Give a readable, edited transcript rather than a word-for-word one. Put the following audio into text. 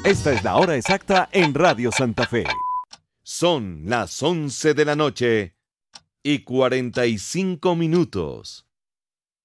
Esta es la hora exacta en Radio Santa Fe. Son las 11 de la noche y 45 minutos.